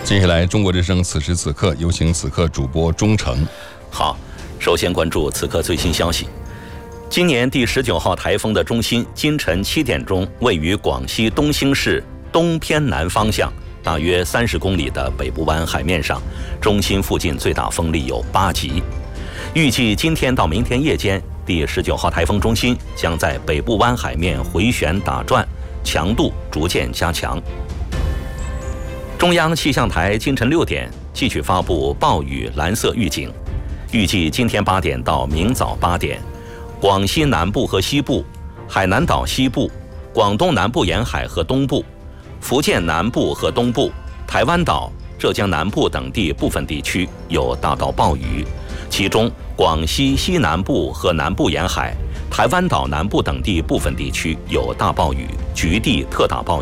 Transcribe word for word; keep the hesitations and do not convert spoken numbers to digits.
接下来，中国之声此时此刻有请此刻主播钟诚。 好，首先关注此刻最新消息。今年第十九号台风的中心今晨七点钟位于广西东兴市东偏南方向，大约三十公里的北部湾海面上，中心附近最大风力有八级。预计今天到明天夜间，第十九号台风中心将在北部湾海面回旋打转，强度逐渐加强。中央气象台清晨六点继续发布暴雨蓝色预警，预计今天八点到明早八点，广西南部和西部、海南岛西部、广东南部沿海和东部、福建南部和东部、台湾岛、浙江南部等地部分地区有大到暴雨，其中广西西南部和南部沿海、台湾岛南部等地部分地区有大暴雨，局地特大暴雨。